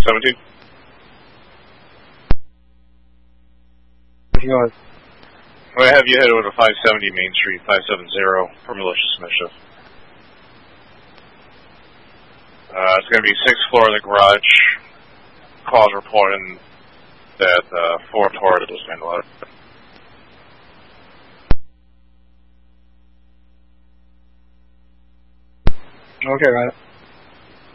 517. Go ahead. I have you head over to 570 Main Street, 570 for malicious mischief. It's going to be 6th floor of the garage. Calls reporting that 4th floor is vandalized. Okay, right.